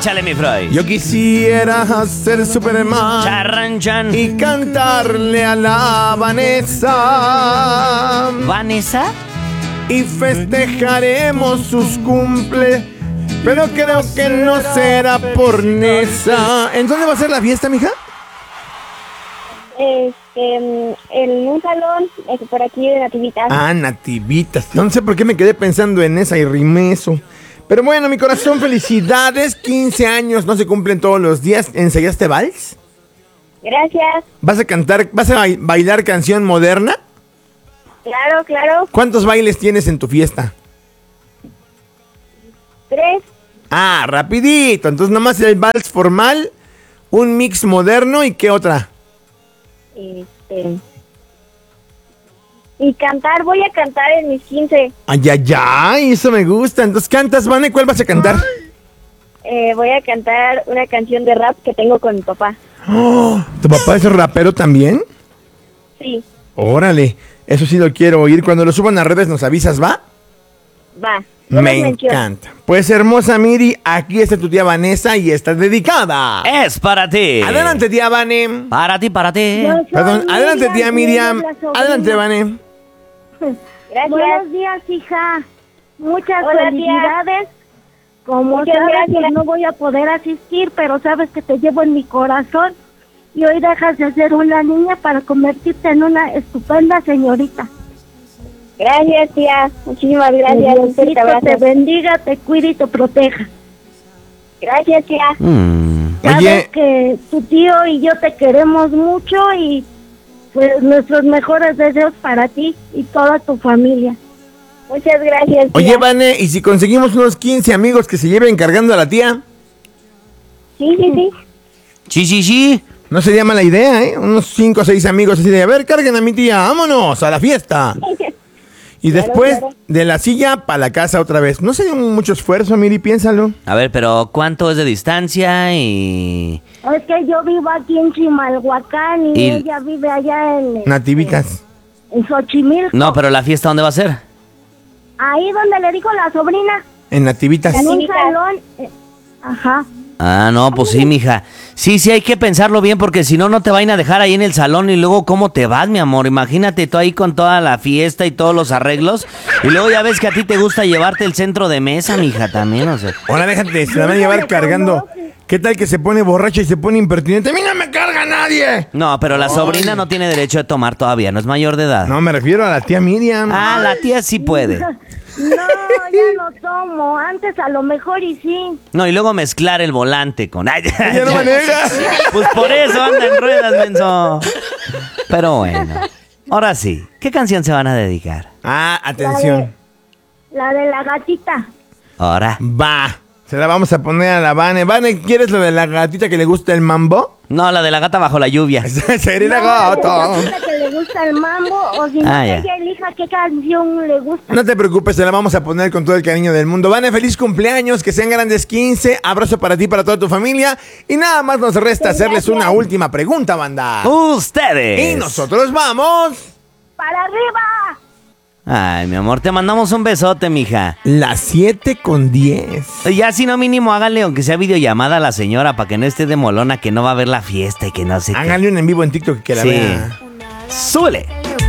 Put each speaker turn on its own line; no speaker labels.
Échale, mi Freud.
Yo quisiera ser Superman
Charranchan.
y cantarle a la Vanessa.
¿Vanessa?
Y festejaremos sus cumples, pero creo que no será por Nesa. ¿En dónde va a ser la fiesta, mija?
En un salón por aquí de Nativitas.
Ah, Nativitas. No sé por qué me quedé pensando en esa y rimé eso. Pero bueno, mi corazón, felicidades. 15 años no se cumplen todos los días. ¿Ensayaste vals?
Gracias.
¿Vas a cantar, vas a bailar canción moderna?
Claro, claro.
¿Cuántos bailes tienes en tu fiesta?
3.
Ah, rapidito. Entonces nomás el vals formal, un mix moderno y ¿qué otra?
Y cantar, voy a cantar en mis 15.
Ay, ay, ay, eso me gusta. Entonces cantas, Vane, ¿cuál vas a cantar?
Voy a cantar una canción de rap que tengo con mi papá.
Oh, ¿tu papá es rapero también?
Sí,
Órale, eso sí lo quiero oír. Cuando lo suban a redes nos avisas, ¿va?
va. Yo
Me
les menciono.
encanta. Pues hermosa Miri, aquí está tu tía Vanessa y está dedicada.
Es para ti.
Adelante, tía Vane.
Para ti, para ti.
Perdón, adelante, tía Miriam. Adelante, Vane.
Gracias.
Buenos días, hija. Muchas
Hola,
felicidades. Como
Muchas
sabes,
gracias.
pues no voy a poder asistir, pero sabes que te llevo en mi corazón. Y hoy dejas de ser una niña para convertirte en una estupenda señorita.
Gracias, tía. Muchísimas gracias. Un fuerte
Diosito
abrazo.
te bendiga, te cuide y te proteja.
Gracias, tía.
Sabes
Oye,
que tu tío y yo te queremos mucho y pues nuestros mejores deseos para ti y toda tu familia.
Muchas gracias, tía.
oye, Vane, ¿y si conseguimos unos 15 amigos que se lleven cargando a la tía?
Sí, sí, sí.
Sí, sí, sí.
No sería mala idea, ¿eh? Unos 5 o 6 amigos así de, a ver, carguen a mi tía, vámonos a la fiesta. Y
Claro,
después
claro.
de la silla para la casa otra vez. No sería mucho esfuerzo, Miri, piénsalo.
A ver, pero ¿cuánto es de distancia y...?
Es que yo vivo aquí en Chimalhuacán y
Y-
ella vive allá
Nativitas.
en Xochimilco.
No, pero la fiesta, ¿dónde va a ser?
Ahí donde le dijo la sobrina,
En Nativitas.
en un
Nativitas.
salón. Ajá.
Ah, no, pues sí, mija. Sí, sí, hay que pensarlo bien porque si no, no te vayan a dejar ahí en el salón y luego, ¿cómo te vas, mi amor? Imagínate tú ahí con toda la fiesta y todos los arreglos y luego ya ves que a ti te gusta llevarte el centro de mesa, mija, también, o sea.
Ahora déjate, se la van a llevar cargando. ¿Qué tal que se pone borracha y se pone impertinente? ¡A mí no me carga nadie!
No, pero la sobrina no tiene derecho de tomar todavía, no es mayor de edad.
No, me refiero a la tía Miriam.
Ah, la tía sí puede.
No, ya no tomo. Antes a lo mejor y sí.
No, y luego mezclar el volante con... Ay,
¡Ya no maneja!
pues por eso anda en ruedas, menso. Pero bueno, ahora sí, ¿qué canción se van a dedicar?
Ah, atención.
La de la gatita.
Ahora.
Va. Se la vamos a poner a la Vane. Vane, ¿quieres lo de la gatita que le gusta el mambo?
No, la de la gata bajo la lluvia.
Sería la
La
gata.
gatita que le gusta el mambo o si no,
Ah,
que
ya.
ella elija qué canción le gusta.
No te preocupes, se la vamos a poner con todo el cariño del mundo. Vane, feliz cumpleaños, que sean grandes 15. Abrazo para ti y para toda tu familia. Y nada más nos resta hacerles una última pregunta, banda.
Ustedes.
Y nosotros vamos.
¡Para arriba!
Ay, mi amor, te mandamos un besote, mija.
Las 7:10.
Ya si no mínimo háganle aunque sea videollamada a la señora para que no esté de molona que no va a ver la fiesta y que no sé qué.
Háganle un en vivo en TikTok que la
Sí.
vea.
Súbele.